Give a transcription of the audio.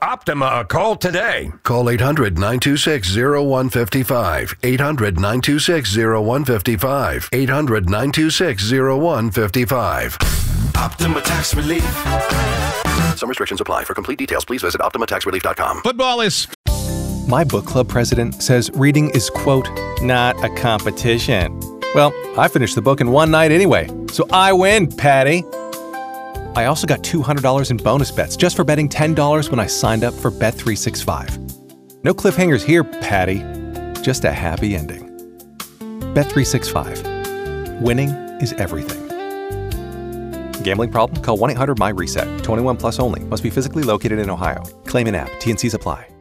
Optima a call today. Call 800-926-0155. 800-926-0155. 800-926-0155. Optima Tax Relief. Some restrictions apply. For complete details, please visit OptimaTaxRelief.com. Football is... My book club president says reading is, quote, not a competition. Well, I finished the book in one night anyway, so I win, Patty. I also got $200 in bonus bets just for betting $10 when I signed up for Bet365. No cliffhangers here, Patty. Just a happy ending. Bet365. Winning is everything. Gambling problem? Call 1-800-MY-RESET. 21 plus only. Must be physically located in Ohio. Claim in app. T&Cs apply.